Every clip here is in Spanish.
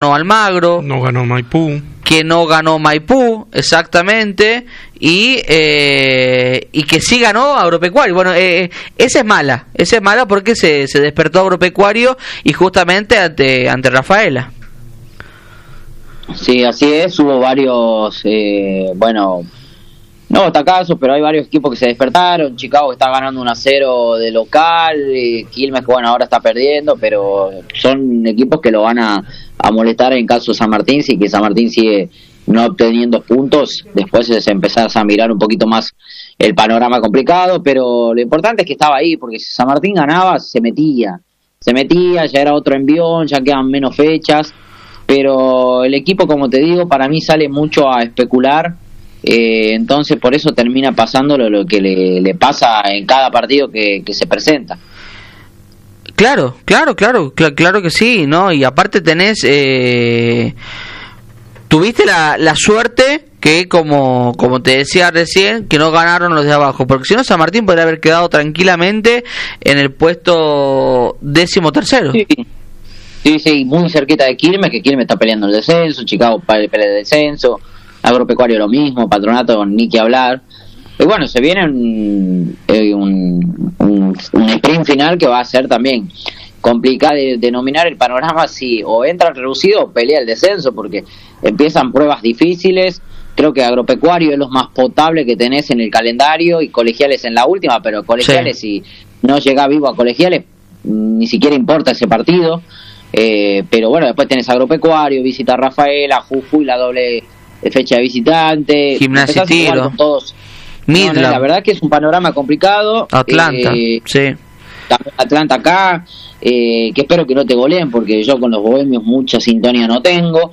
ganó Almagro, no ganó Maipú, que no ganó Maipú, exactamente, y que sí ganó Agropecuario. Bueno, esa es mala porque se despertó Agropecuario y justamente ante Rafaela. Sí, así es, hubo varios, no batacazos, pero hay varios equipos que se despertaron. Chicago está ganando 1-0 de local, Quilmes que ahora está perdiendo, pero son equipos que lo van a molestar en caso de San Martín, si que San Martín sigue no obteniendo puntos, después se empezás a mirar un poquito más el panorama complicado, pero lo importante es que estaba ahí, porque si San Martín ganaba, se metía, ya era otro envión, ya quedan menos fechas, pero el equipo, como te digo, para mí sale mucho a especular, entonces por eso termina pasándolo lo que le pasa en cada partido que se presenta. Claro que sí, ¿no? Y aparte tenés, tuviste la suerte que, como te decía recién, que no ganaron los de abajo, porque si no San Martín podría haber quedado tranquilamente en el puesto 13º. Sí, muy cerquita de Quilmes, que Quilmes está peleando el descenso, Chicago pelea el descenso, Agropecuario lo mismo, Patronato ni que hablar. Y bueno, se viene un sprint final que va a ser también complicado de denominar el panorama, si o entra reducido o pelea el descenso, porque empiezan pruebas difíciles. Creo que Agropecuario es lo más potable que tenés en el calendario y Colegiales en la última, pero Colegiales, si no llega vivo a Colegiales, ni siquiera importa ese partido. Pero bueno, después tenés Agropecuario, visita Rafaela, Jujuy, la doble fecha de visitante, Gimnasia y Tiro, todos. Midland. No, la verdad que es un panorama complicado. Atlanta, sí. Atlanta acá, que espero que no te goleen, porque yo con los bohemios mucha sintonía no tengo.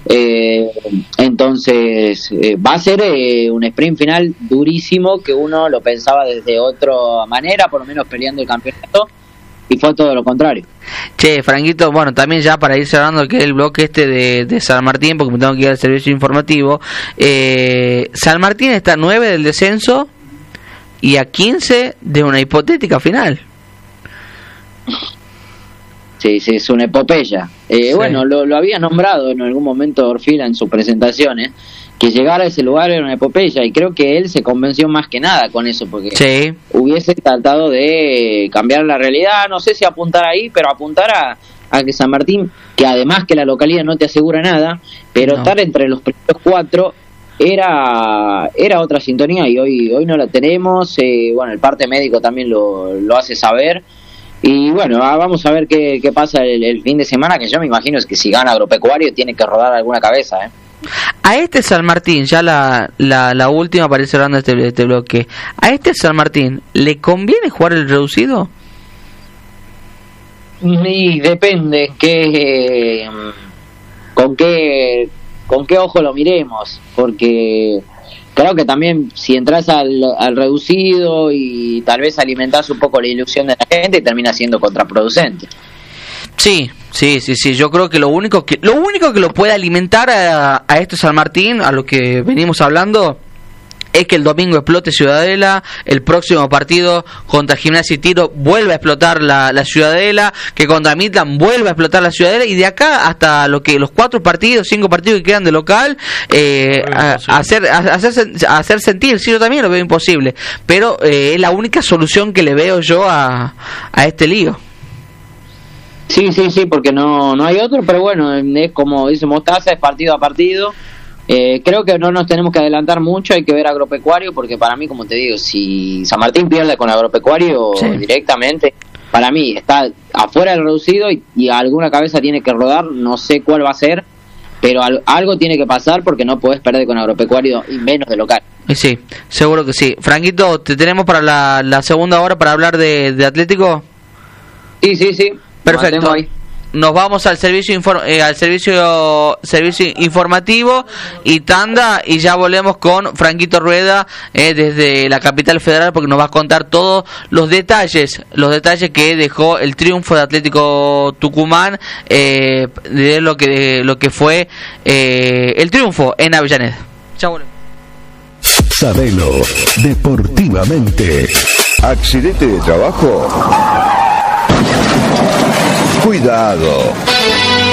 Entonces va a ser un sprint final durísimo, que uno lo pensaba desde otra manera, por lo menos peleando el campeonato, y fue todo lo contrario. Che, Franquito, bueno, también ya para ir cerrando que es el bloque de San Martín, porque me tengo que ir al servicio informativo. San Martín está a 9 del descenso y a 15 de una hipotética final. Sí, es una epopeya. Sí. Bueno, lo había nombrado en algún momento Orfila en sus presentaciones, que llegar a ese lugar era una epopeya, y creo que él se convenció más que nada con eso, porque hubiese tratado de cambiar la realidad, no sé si apuntar ahí, pero apuntar a que San Martín, que además que la localidad no te asegura nada, pero estar entre los primeros 4 era otra sintonía, y hoy no la tenemos. Bueno, el parte médico también lo hace saber. Y bueno, vamos a ver qué pasa el fin de semana, que yo me imagino es que si gana Agropecuario tiene que rodar alguna cabeza, A este San Martín, ya la última para ir cerrando este bloque, ¿a este San Martín le conviene jugar el reducido? Y depende con qué ojo lo miremos, porque creo que también si entras al reducido y tal vez alimentás un poco la ilusión de la gente, termina siendo contraproducente. Sí, yo creo que lo único que lo puede alimentar a esto San Martín, a lo que venimos hablando, es que el domingo explote Ciudadela, el próximo partido contra Gimnasia y Tiro vuelva a explotar la Ciudadela, que contra Midland vuelva a explotar la Ciudadela, y de acá hasta los 5 partidos que quedan de local, hacer sentir, sí, yo también lo veo imposible, pero es la única solución que le veo yo a este lío. Sí, porque no hay otro, pero bueno, es como dice Mostaza, es partido a partido. Creo que no nos tenemos que adelantar mucho, hay que ver Agropecuario, porque para mí, como te digo, si San Martín pierde con Agropecuario directamente, para mí está afuera del reducido y alguna cabeza tiene que rodar, no sé cuál va a ser, pero algo tiene que pasar, porque no podés perder con Agropecuario y menos de local. Sí, seguro que sí. Franquito, ¿te tenemos para la segunda hora para hablar de Atlético? Sí. Perfecto. Nos vamos al servicio informativo y tanda, y ya volvemos con Franquito Rueda desde la capital federal, porque nos va a contar todos los detalles que dejó el triunfo de Atlético Tucumán, de lo que fue el triunfo en Avellaneda. Ya volvemos. Sabelo deportivamente. ¿Accidente de trabajo? Cuidado.